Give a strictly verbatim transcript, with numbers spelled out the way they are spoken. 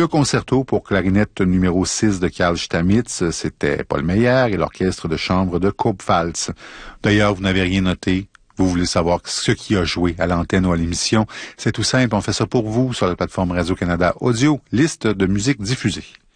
Le concerto pour clarinette numéro six de Carl Stamitz, c'était Paul Meyer et l'orchestre de chambre de Kurpfalz. D'ailleurs, vous n'avez rien noté. Vous voulez savoir ce qui a joué à l'antenne ou à l'émission. C'est tout simple, on fait ça pour vous sur la plateforme Radio-Canada Audio, liste de musique diffusée.